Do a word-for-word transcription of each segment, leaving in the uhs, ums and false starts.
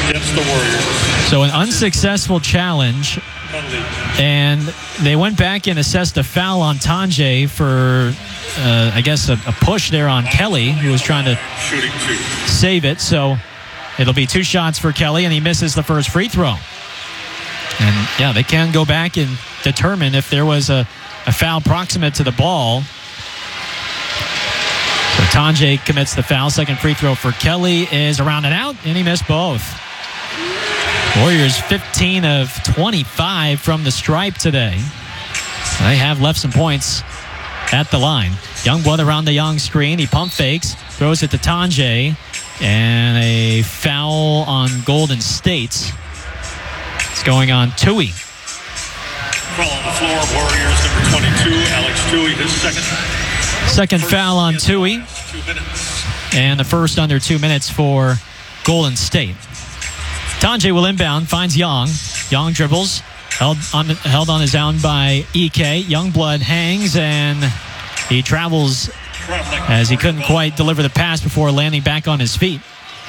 against the Warriors. So an unsuccessful challenge, and they went back and assessed a foul on Tonje for, uh, I guess, a, a push there on Kelly, who was trying to save it. So it'll be two shots for Kelly, and he misses the first free throw. And, yeah, they can go back and determine if there was a, a foul proximate to the ball. So Tonje commits the foul. Second free throw for Kelly is around and out, and he missed both. Warriors fifteen of twenty-five from the stripe today. They have left some points at the line. Youngblood around the Young screen. He pump fakes, throws it to Tonje, and a foul on Golden State. It's going on Tui. Foul on the floor, Warriors number twenty-two, Alex Tui, his second. Second foul on Tui. And the first under two minutes for Golden State. Tonje will inbound, finds Young. Young dribbles, held on, held on his own by E K. Youngblood hangs, and he travels as he couldn't quite deliver the pass before landing back on his feet.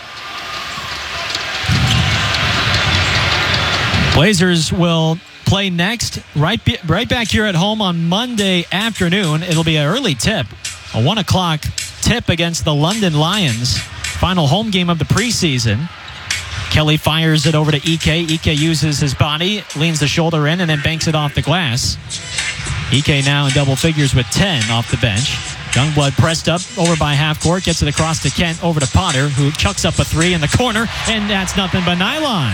Blazers will play next, right, be, right back here at home on Monday afternoon. It'll be an early tip, a one o'clock tip against the London Lions. Final home game of the preseason. Kelly fires it over to E K. E K uses his body, leans the shoulder in, and then banks it off the glass. E K now in double figures with ten off the bench. Youngblood pressed up over by half court, gets it across to Kent, over to Potter, who chucks up a three in the corner, and that's nothing but nylon.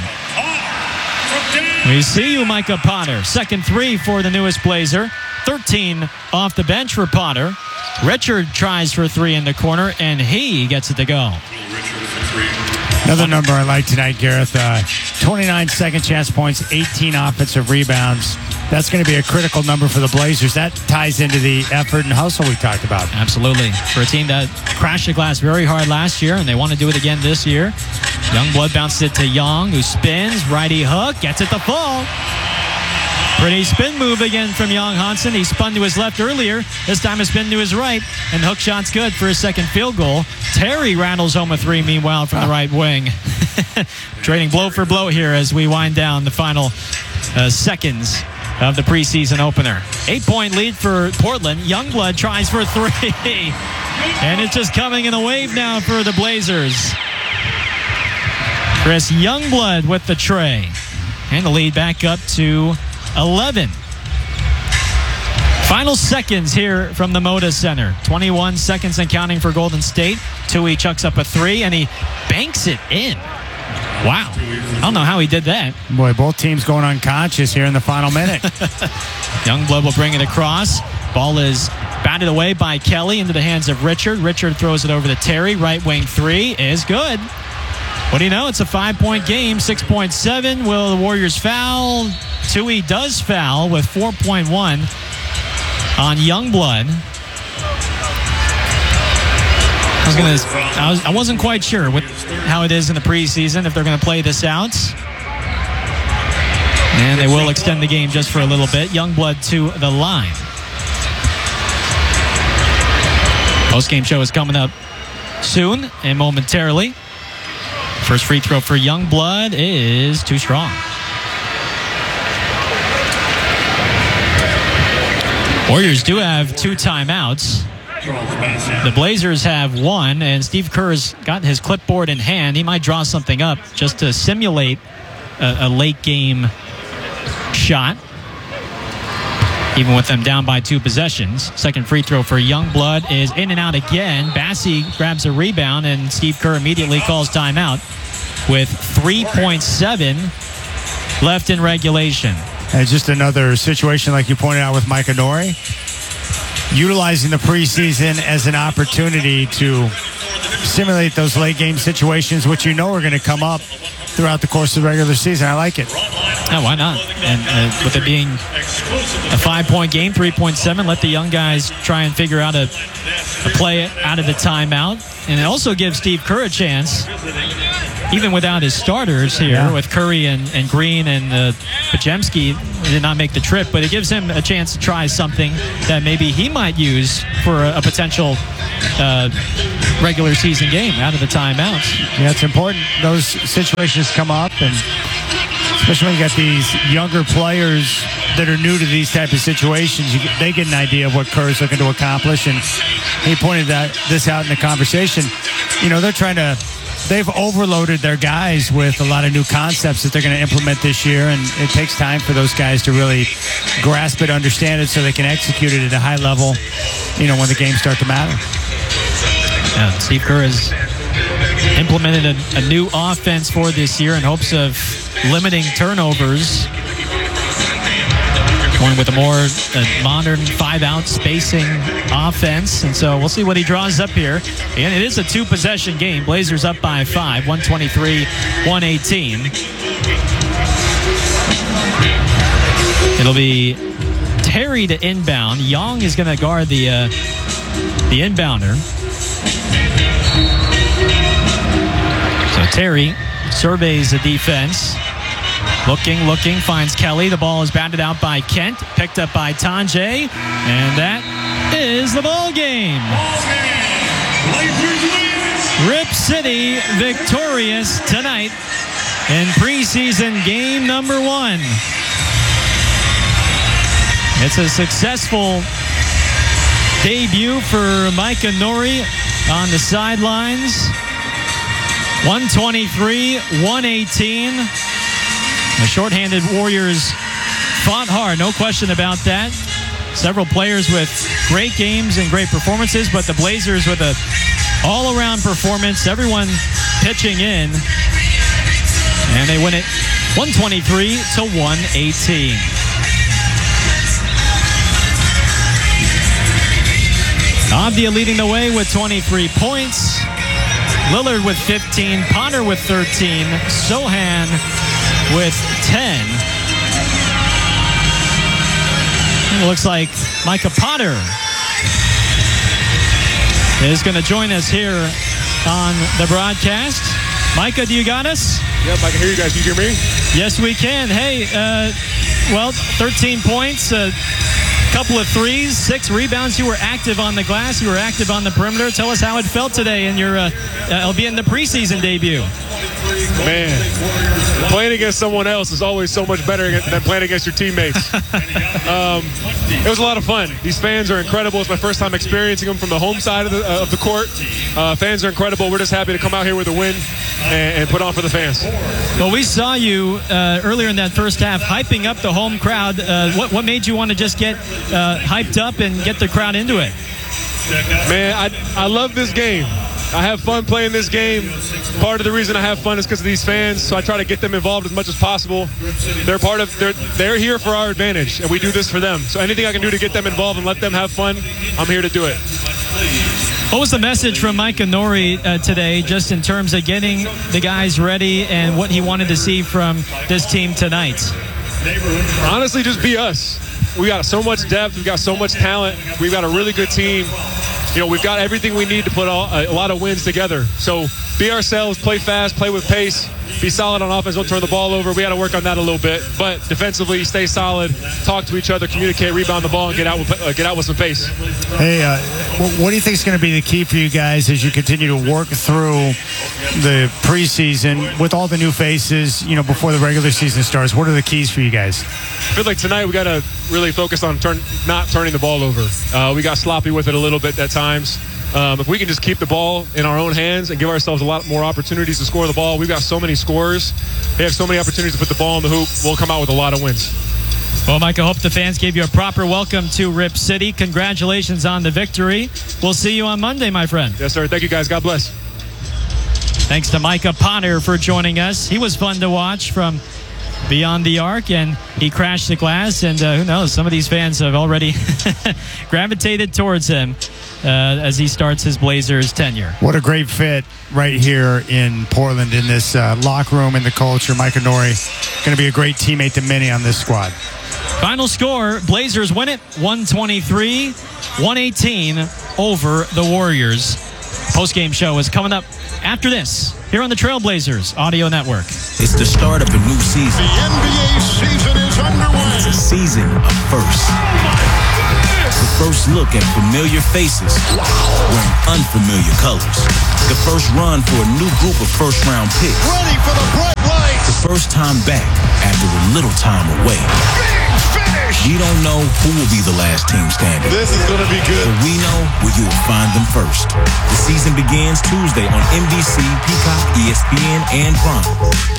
We see you, Micah Potter. Second three for the newest Blazer. thirteen off the bench for Potter. Richard tries for three in the corner, and he gets it to go. Another number I like tonight, Gareth. Uh, twenty-nine second chance points, eighteen offensive rebounds. That's going to be a critical number for the Blazers. That ties into the effort and hustle we talked about. Absolutely. For a team that crashed the glass very hard last year, and they want to do it again this year. Youngblood bounces it to Young, who spins. Righty hook, gets it to fall. Pretty spin move again from Young Hansen. He spun to his left earlier. This time a spin to his right. And the hook shot's good for his second field goal. Terry rattles home a three, meanwhile, from the right wing. Trading blow for blow here as we wind down the final uh, seconds of the preseason opener. Eight-point lead for Portland. Youngblood tries for three. And it's just coming in a wave now for the Blazers. Chris Youngblood with the tray. And the lead back up to eleven. Final seconds here from the Moda Center. twenty-one seconds and counting for Golden State. Tui chucks up a three, and he banks it in. Wow. I don't know how he did that. Boy, both teams going unconscious here in the final minute. Youngblood will bring it across. Ball is batted away by Kelly into the hands of Richard. Richard throws it over to Terry. Right wing three is good. What do you know? It's a five-point game, six point seven. Will the Warriors foul? Tui does foul with four point one on Youngblood. I was gonna. I, was, I wasn't quite sure what, how it is in the preseason, if they're going to play this out. And they will extend the game just for a little bit. Youngblood to the line. Post-game show is coming up soon and momentarily. First free throw for Youngblood is too strong. Warriors do have two timeouts. The Blazers have one, and Steve Kerr's got his clipboard in hand. He might draw something up just to simulate a, a late game shot, even with them down by two possessions. Second free throw for Youngblood is in and out again. Bassie grabs a rebound, and Steve Kerr immediately calls timeout with three point seven left in regulation. And just another situation like you pointed out with Micah Nori, utilizing the preseason as an opportunity to simulate those late game situations, which you know are going to come up throughout the course of the regular season. I like it. Yeah, why not? And uh, with it being a five-point game, three point seven, let the young guys try and figure out a, a play out of the timeout. And it also gives Steve Kerr a chance even without his starters here, Yeah. with Curry and, and Green and uh, Podziemski, did not make the trip, but it gives him a chance to try something that maybe he might use for a, a potential uh, regular season game out of the timeouts. Yeah, it's important. Those situations come up, and especially when you got these younger players that are new to these type of situations, you get, they get an idea of what Kerr's looking to accomplish. And he pointed that this out in the conversation. You know, they're trying to, they've overloaded their guys with a lot of new concepts that they're going to implement this year, and it takes time for those guys to really grasp it, understand it, so they can execute it at a high level, you know, when the games start to matter. Yeah, Steve Kerr has implemented a, a new offense for this year in hopes of limiting turnovers. Going with a more uh, modern five-out spacing offense. And so we'll see what he draws up here. And it is a two-possession game. Blazers up by five, one twenty-three, one eighteen. It'll be Terry to inbound. Young is going to guard the, uh, the inbounder. So Terry surveys the defense. Looking, looking, finds Kelly. The ball is batted out by Kent. Picked up by Tanjay. And that is the ball game. Rip City victorious tonight in preseason game number one. It's a successful debut for Micah Nori on the sidelines. one twenty-three, one eighteen. The shorthanded Warriors fought hard, no question about that. Several players with great games and great performances, but the Blazers with a all-around performance, everyone pitching in. And they win it one twenty-three to one eighteen. Avdia leading the way with twenty-three points. Lillard with fifteen, Potter with thirteen, Sohan with ten. It looks like Micah Potter is going to join us here on the broadcast. Micah, do you got us? Yep, I can hear you guys. Can you hear me? Yes, we can. Hey, uh, well, thirteen points, a couple of threes, six rebounds. You were active on the glass. You were active on the perimeter. Tell us how it felt today in your, uh, uh, be in the preseason debut. Man, playing against someone else is always so much better than playing against your teammates. um, it was a lot of fun. These fans are incredible. It's my first time experiencing them from the home side of the, uh, of the court. Uh, fans are incredible. We're just happy to come out here with a win and, and put on for the fans. Well, we saw you uh, earlier in that first half hyping up the home crowd. Uh, what, what made you want to just get uh, hyped up and get the crowd into it? Man, I, I love this game. I have fun playing this game. Part of the reason I have fun is because of these fans, so I try to get them involved as much as possible. They're part of, they're, they're here for our advantage, and we do this for them. So anything I can do to get them involved and let them have fun, I'm here to do it. What was the message from Micah Nori uh, today, just in terms of getting the guys ready and what he wanted to see from this team tonight? Honestly, just be us. We got so much depth. We've got so much talent. We've got a really good team. You know, we've got everything we need to put all, a, a lot of wins together. So be ourselves, play fast, play with pace, be solid on offense, don't turn the ball over. We got to work on that a little bit. But defensively, stay solid, talk to each other, communicate, rebound the ball, and get out with, uh, get out with some pace. Hey, uh, what do you think is going to be the key for you guys as you continue to work through the preseason with all the new faces, you know, before the regular season starts? What are the keys for you guys? I feel like tonight we got to really focus on turn, not turning the ball over. Uh, we got sloppy with it a little bit at times. Um, if we can just keep the ball in our own hands and give ourselves a lot more opportunities to score the ball, we've got so many scorers. They have so many opportunities to put the ball in the hoop. We'll come out with a lot of wins. Well, Mike, I hope the fans gave you a proper welcome to Rip City. Congratulations on the victory. We'll see you on Monday, my friend. Yes, sir. Thank you, guys. God bless. Thanks to Micah Potter for joining us. He was fun to watch from beyond the arc, and he crashed the glass, and uh, who knows, some of these fans have already gravitated towards him uh, as he starts his Blazers tenure. What a great fit right here in Portland in this uh, locker room and the culture. Micah Nori going to be a great teammate to many on this squad. Final score, Blazers win it one twenty-three, one eighteen over the Warriors. Post-game show is coming up after this here on the Trailblazers Audio Network. It's the start of a new season. The N B A season is underway. It's a season of firsts. The first look at familiar faces wearing unfamiliar colors. The first run for a new group of first-round picks. Ready for the bright lights. The first time back after a little time away. Big finish. We don't know who will be the last team standing. This is going to be good. But we know where you will find them first. The season begins Tuesday on N B C, Peacock, E S P N, and Prime.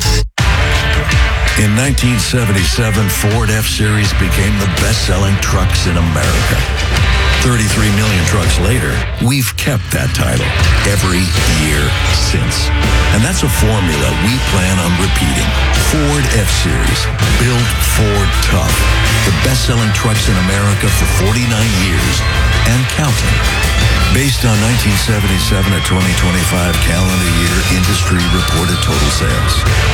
In nineteen seventy-seven, Ford F-Series became the best-selling trucks in America. thirty-three million trucks later, we've kept that title every year since. And that's a formula we plan on repeating. Ford F-Series, built Ford tough. The best-selling trucks in America for forty-nine years and counting. Based on nineteen seventy-seven to twenty twenty-five calendar year industry reported total sales.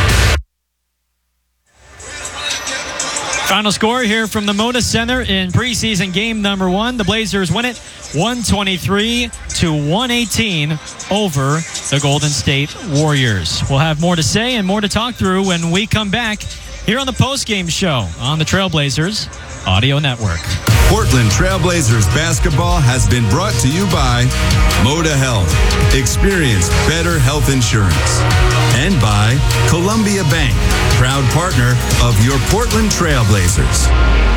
Final score here from the Moda Center in preseason game number one. The Blazers win it one twenty-three to one eighteen over the Golden State Warriors. We'll have more to say and more to talk through when we come back here on the postgame show on the Trailblazers Audio Network. Portland Trailblazers basketball has been brought to you by Moda Health. Experience better health insurance. And by Columbia Bank, proud partner of your Portland Trailblazers.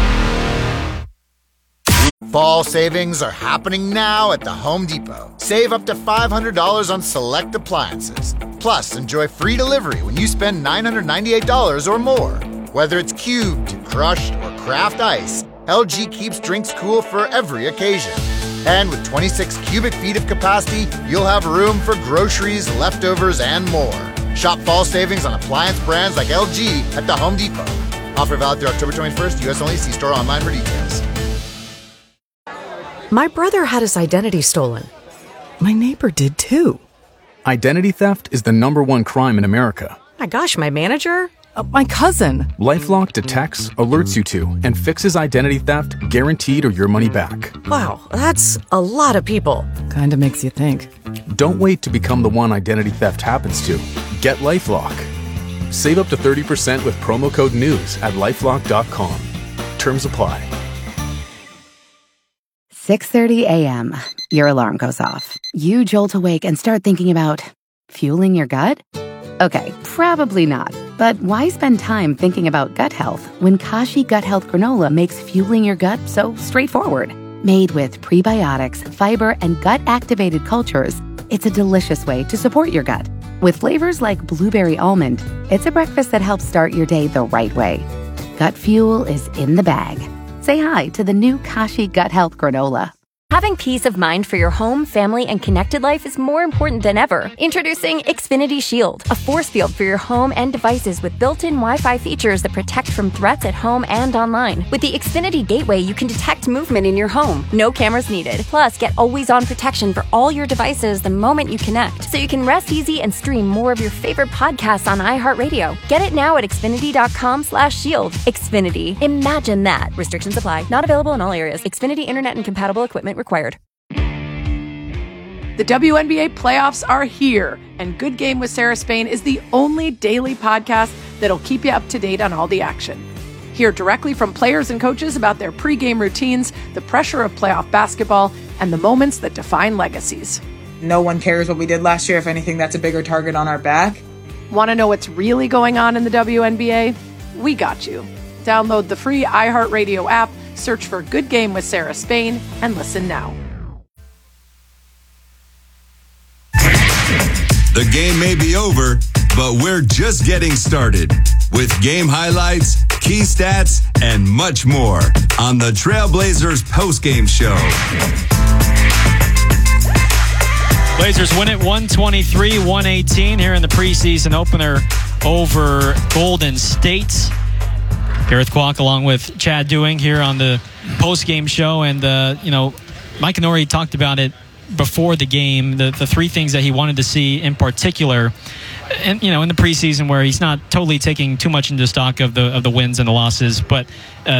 Fall savings are happening now at the Home Depot. Save up to five hundred dollars on select appliances. Plus, enjoy free delivery when you spend nine hundred ninety-eight dollars or more. Whether it's cubed, crushed, or craft ice, L G keeps drinks cool for every occasion. And with twenty-six cubic feet of capacity, you'll have room for groceries, leftovers, and more. Shop fall savings on appliance brands like L G at the Home Depot. Offer valid through October twenty-first, U S only. See store online for details. My brother had his identity stolen. My neighbor did too. Identity theft is the number one crime in America. My gosh, my manager? Uh, my cousin. LifeLock detects, alerts you to, and fixes identity theft guaranteed or your money back. Wow, that's a lot of people. Kinda makes you think. Don't wait to become the one identity theft happens to. Get LifeLock. Save up to thirty percent with promo code NEWS at lifelock dot com. Terms apply. six thirty a.m. Your alarm goes off. You jolt awake and start thinking about fueling your gut? Okay, probably not. But why spend time thinking about gut health when Kashi Gut Health Granola makes fueling your gut so straightforward? Made with prebiotics, fiber, and gut-activated cultures, it's a delicious way to support your gut. With flavors like blueberry almond, it's a breakfast that helps start your day the right way. Gut fuel is in the bag. Say hi to the new Kashi Gut Health Granola. Having peace of mind for your home, family, and connected life is more important than ever. Introducing Xfinity Shield, a force field for your home and devices with built-in Wi-Fi features that protect from threats at home and online. With the Xfinity Gateway, you can detect movement in your home. No cameras needed. Plus, get always-on protection for all your devices the moment you connect, so you can rest easy and stream more of your favorite podcasts on iHeartRadio. Get it now at Xfinity.com slash shield. Xfinity. Imagine that. Restrictions apply. Not available in all areas. Xfinity Internet and compatible equipment required. The W N B A playoffs are here, and Good Game with Sarah Spain is the only daily podcast that'll keep you up to date on all the action. Hear directly from players and coaches about their pregame routines, the pressure of playoff basketball, and the moments that define legacies. No one cares what we did last year. If anything, that's a bigger target on our back. Want to know what's really going on in the W N B A? We got you. Download the free iHeartRadio app, search for Good Game with Sarah Spain, and listen now. The game may be over, but we're just getting started with game highlights, key stats, and much more on the Trailblazers postgame show. Blazers win it one twenty-three one eighteen here in the preseason opener over Golden State. Gareth Kwok along with Chad Doing here on the postgame show. And, uh, you know, Mike Nori talked about it before the game, the, the three things that he wanted to see in particular, and you know, in the preseason where he's not totally taking too much into stock of the of the wins and the losses, but uh,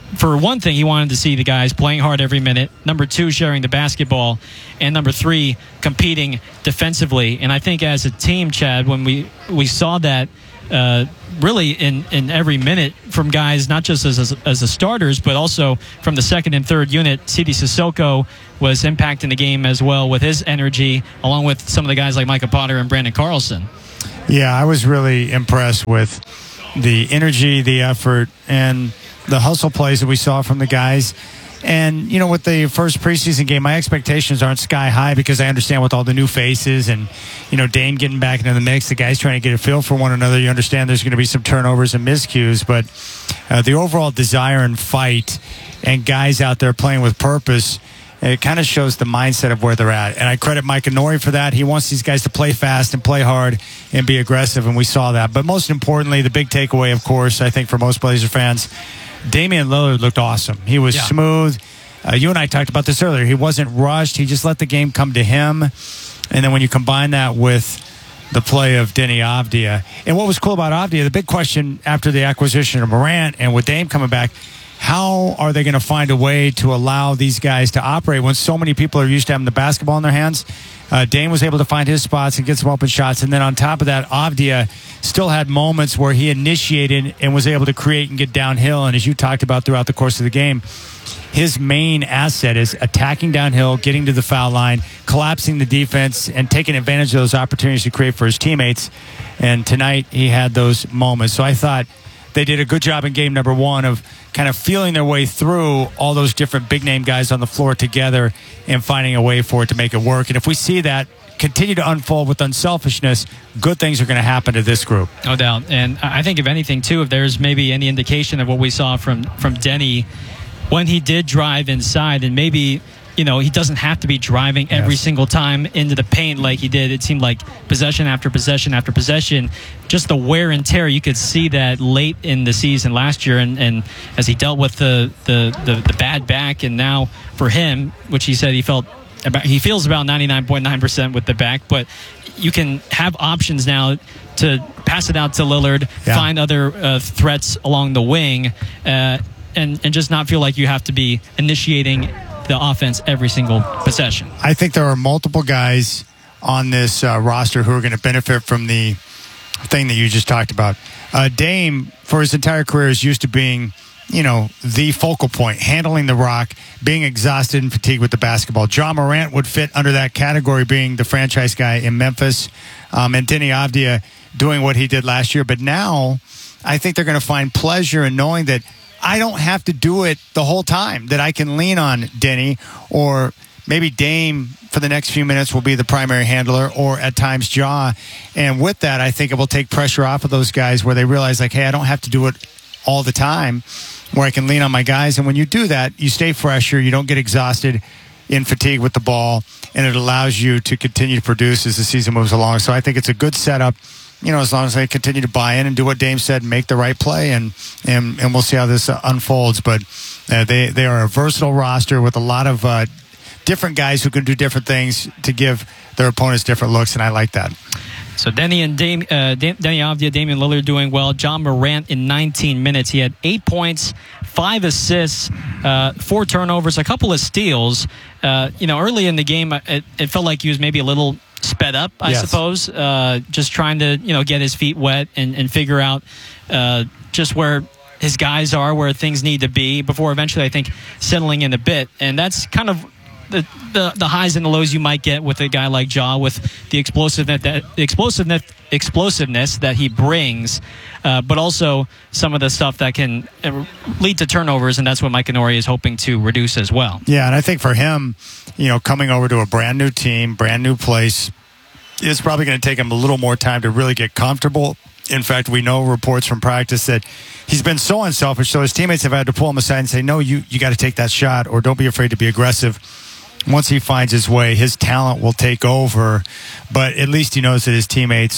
for one thing, he wanted to see the guys playing hard every minute. Number two, sharing the basketball. And number three, competing defensively. And I think as a team, Chad, when we, we saw that uh, really in, in every minute from guys, not just as, as, as the starters, but also from the second and third unit, Sidi Sissoko was impacting the game as well with his energy, along with some of the guys like Micah Potter and Brandon Carlson. Yeah, I was really impressed with the energy, the effort, and the hustle plays that we saw from the guys. And, you know, with the first preseason game, my expectations aren't sky high because I understand with all the new faces and, you know, Dame getting back into the mix, the guys trying to get a feel for one another. You understand there's going to be some turnovers and miscues, but uh, the overall desire and fight and guys out there playing with purpose, it kind of shows the mindset of where they're at. And I credit Mike Nori for that. He wants these guys to play fast and play hard and be aggressive, and we saw that. But most importantly, the big takeaway, of course, I think for most Blazer fans, Damian Lillard looked awesome. He was yeah. smooth. Uh, you and I talked about this earlier. He wasn't rushed. He just let the game come to him. And then when you combine that with the play of Deni Avdija, and what was cool about Avdija, the big question after the acquisition of Morant and with Dame coming back, how are they going to find a way to allow these guys to operate when so many people are used to having the basketball in their hands? Uh, Dame was able to find his spots and get some open shots. And then on top of that, Avdija still had moments where he initiated and was able to create and get downhill. And as you talked about throughout the course of the game, his main asset is attacking downhill, getting to the foul line, collapsing the defense, and taking advantage of those opportunities to create for his teammates. And tonight he had those moments. So I thought they did a good job in game number one of kind of feeling their way through all those different big-name guys on the floor together and finding a way for it to make it work. And if we see that continue to unfold with unselfishness, good things are going to happen to this group. No doubt. And I think if anything, too, if there's maybe any indication of what we saw from, from Deni when he did drive inside, and maybe, you know, he doesn't have to be driving every yes. single time into the paint like he did. It seemed like possession after possession after possession, just the wear and tear. You could see that late in the season last year, and, and as he dealt with the, the, the, the bad back, and now for him, which he said he felt about, he feels about ninety-nine point nine percent with the back, but you can have options now to pass it out to Lillard, yeah. find other uh, threats along the wing, uh, and, and just not feel like you have to be initiating the offense every single possession. I think there are multiple guys on this uh, roster who are going to benefit from the thing that you just talked about. Uh, Dame, for his entire career, is used to being, you know, the focal point, handling the rock, being exhausted and fatigued with the basketball. Ja Morant would fit under that category, being the franchise guy in Memphis, um, and Deni Avdija doing what he did last year. But now I think they're going to find pleasure in knowing that I don't have to do it the whole time, that I can lean on Deni, or maybe Dame for the next few minutes will be the primary handler, or at times Ja. And with that, I think it will take pressure off of those guys where they realize, like, hey, I don't have to do it all the time, where I can lean on my guys. And when you do that, you stay fresher, you don't get exhausted in fatigue with the ball, and it allows you to continue to produce as the season moves along. So I think it's a good setup, you know, as long as they continue to buy in and do what Dame said and make the right play, and and, and we'll see how this uh, unfolds. But uh, they, they are a versatile roster with a lot of uh, different guys who can do different things to give their opponents different looks, and I like that. So Deni and Dame, uh, Deni Avdija, Damian Lillard doing well. Ja Morant in nineteen minutes. He had eight points, five assists, uh, four turnovers, a couple of steals. Uh, you know, early in the game, it, it felt like he was maybe a little sped up, I yes. suppose, uh, just trying to, you know, get his feet wet and, and figure out uh, just where his guys are, where things need to be before eventually, I think, settling in a bit. And that's kind of the, the, the highs and the lows you might get with a guy like Ja, with the explosiveness that, the explosiveness, explosiveness that he brings, uh, but also some of the stuff that can lead to turnovers, and that's what Mike Nori is hoping to reduce as well. Yeah, and I think for him, you know, coming over to a brand new team, brand new place, it's probably going to take him a little more time to really get comfortable. In fact, we know reports from practice that he's been so unselfish, so his teammates have had to pull him aside and say, no, you, you got to take that shot, or don't be afraid to be aggressive. Once he finds his way, his talent will take over, but at least he knows that his teammates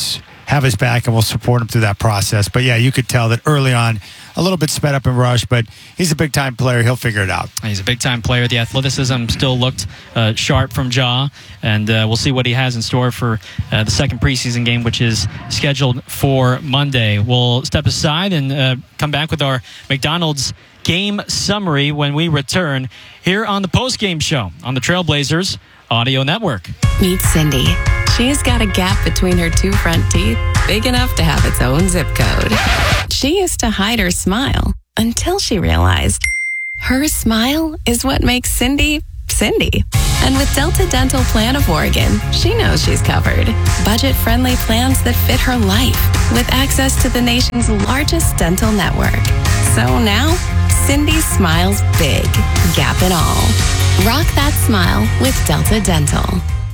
have his back, and we'll support him through that process. But yeah, you could tell that early on, a little bit sped up and rushed, but he's a big-time player. He'll figure it out. He's a big-time player. The athleticism still looked uh, sharp from Ja, and uh, we'll see what he has in store for uh, the second preseason game, which is scheduled for Monday. We'll step aside and uh, come back with our McDonald's game summary when we return here on the postgame show on the Trailblazers Audio Network. Meet Cindy. She's got a gap between her two front teeth big enough to have its own zip code. She used to hide her smile until she realized her smile is what makes Cindy, Cindy. And with Delta Dental Plan of Oregon, she knows she's covered. Budget-friendly plans that fit her life with access to the nation's largest dental network. So now, Cindy smiles big, gap and all. Rock that smile with Delta Dental.